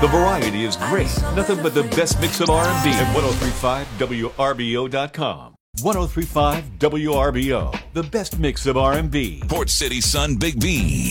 The variety is great. Nothing but the best mix of R&B at 1035WRBO.com. 1035 WRBO, the best mix of R&B. Port City Sun Big B.